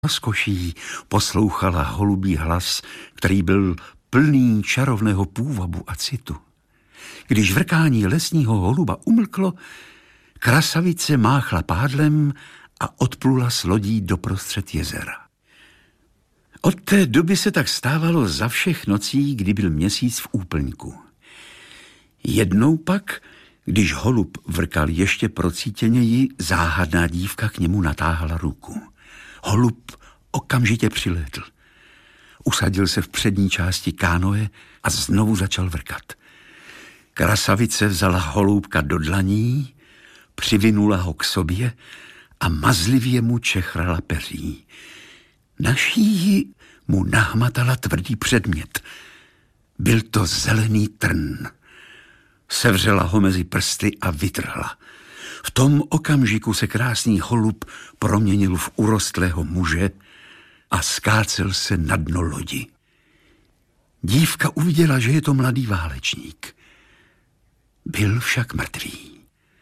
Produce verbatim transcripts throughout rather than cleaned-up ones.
rozkoší poslouchala holubí hlas, který byl plný čarovného půvabu a citu. Když vrkání lesního holuba umlklo, krasavice máchla pádlem a odplula s lodí doprostřed jezera. Od té doby se tak stávalo za všech nocí, kdy byl měsíc v úplňku. Jednou pak, když holub vrkal ještě procítěněji, záhadná dívka k němu natáhla ruku. Holub okamžitě přilétl. Usadil se v přední části kánoe a znovu začal vrkat. Krasavice vzala holubka do dlaní, přivinula ho k sobě a mazlivě mu čechrala peří. Na šíji mu nahmatala tvrdý předmět. Byl to zelený trn. Sevřela ho mezi prsty a vytrhla. V tom okamžiku se krásný holub proměnil v urostlého muže a skácel se na dno lodi. Dívka uviděla, že je to mladý válečník. Byl však mrtvý.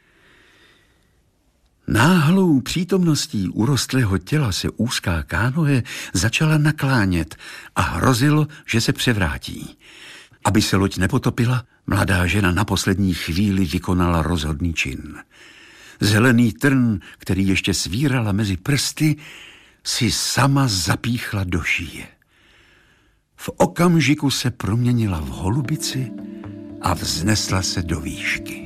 Náhlou přítomností urostlého těla se úzká kánoe začala naklánět a hrozilo, že se převrátí. Aby se loď nepotopila, mladá žena na poslední chvíli vykonala rozhodný čin. Zelený trn, který ještě svírala mezi prsty, si sama zapíchla do šíje. V okamžiku se proměnila v holubici a vznesla se do výšky.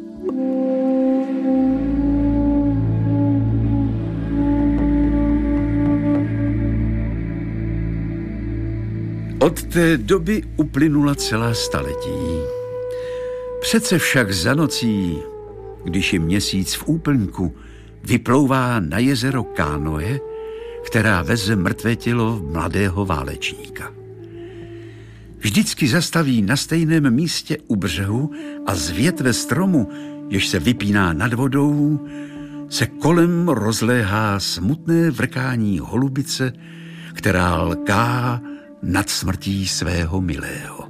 Od té doby uplynula celá staletí. Přece však za nocí, když je měsíc v úplňku, vyplouvá na jezero kánoe, která veze mrtvé tělo mladého válečníka. Vždycky zastaví na stejném místě u břehu a z větve stromu, jež se vypíná nad vodou, se kolem rozléhá smutné vrkání holubice, která lká nad smrtí svého milého.